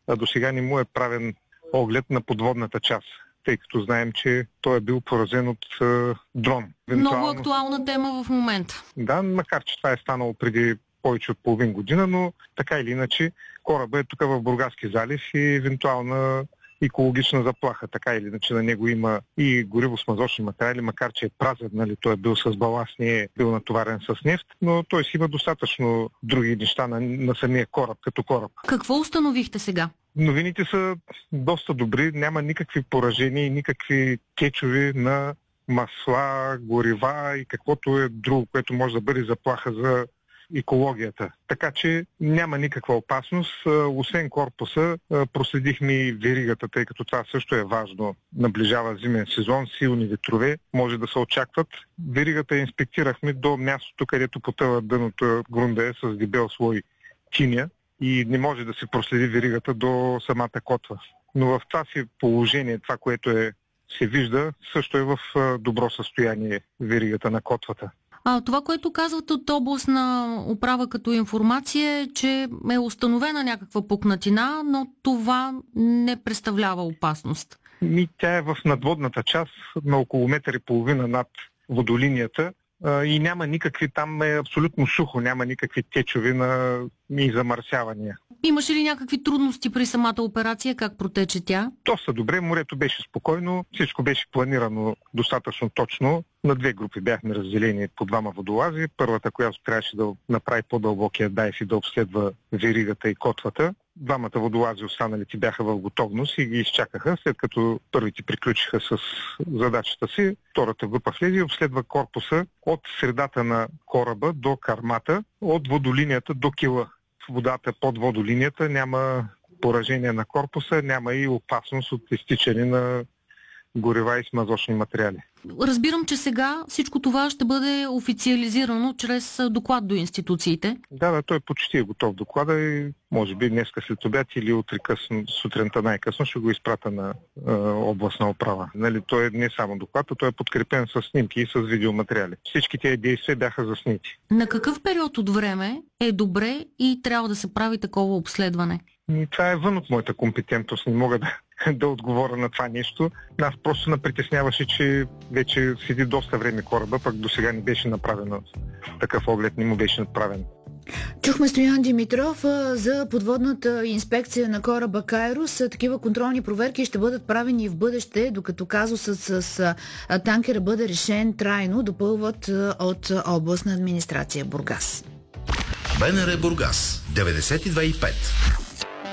а до сега не му е правен оглед на подводната част, тъй като знаем, че той е бил поразен от дрон. Много актуална тема в момента. Да, макар че това е станало преди повече от половин година, но така или иначе корабът е тук в Бургаски залив и евентуална екологична заплаха. Така или иначе на него има и гориво-смазочни материали, макар че е празен, нали, той е бил с баласт, не е бил натоварен с нефт, но той си има достатъчно други неща на самия кораб, като кораб. Какво установихте сега? Новините са доста добри, няма никакви поражения и никакви течове на масла, горива и каквото е друго, което може да бъде заплаха за екологията. Така че няма никаква опасност. Освен корпуса, проследихме и веригата, тъй като това също е важно. Наближава зимен сезон, силни ветрове, може да се очакват. Веригата инспектирахме до мястото, където потъва дъното, грунда е с дебел слой тиня и не може да се проследи веригата до самата котва. Но в това си положение, това, което се вижда, също е в добро състояние веригата на котвата. Това, което казвате от областна управа като информация е, че е установена някаква пукнатина, но това не представлява опасност. Тя е в надводната част, на около метър и половина над водолинията и няма никакви, там е абсолютно сухо, няма никакви течове и замърсявания. Имаше ли някакви трудности при самата операция? Как протече тя? Доста добре, морето беше спокойно, всичко беше планирано достатъчно точно. На две групи бяхме разделени по двама водолази. Първата, която трябваше да направи по-дълбокия дайв и да обследва веригата и котвата. Двамата водолази, останалите, бяха в готовност и ги изчакаха. След като първите приключиха с задачата си, втората група влезе и обследва корпуса от средата на кораба до кармата, от водолинията до кила. В водата под водолинията няма поражение на корпуса, няма и опасност от изтичане на горива и смазочни материали. Разбирам, че сега всичко това ще бъде официализирано чрез доклад до институциите. Да, той почти е готов доклада и може би днеска след обяд или утре късно, сутринта най-късно ще го изпрата на областна управа. Нали, той е не само доклад, а той е подкрепен с снимки и с видеоматериали. Всички тези действия бяха заснети. На какъв период от време е добре и трябва да се прави такова обследване? Това е вън от моята компетентност, не мога да отговоря на това нещо. Нас просто ме притесняваше, че вече седи доста време кораба, пък до сега не беше направено такъв оглед, не му беше направен. Чухме Стоян Димитров за подводната инспекция на кораба Кайрос. Такива контролни проверки ще бъдат правени в бъдеще, докато казусът с танкера бъде решен трайно, допълват от областна администрация Бургас. БНР Бургас 92,5.